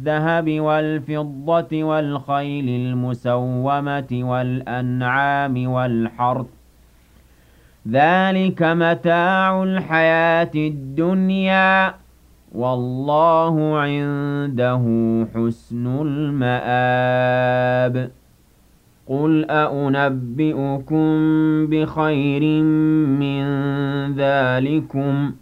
الذهب والفضة والخيل المسومة والأنعام والحرث ذلك متاع الحياة الدنيا والله عنده حسن المآب قل أنبئكم بخير من ذلكم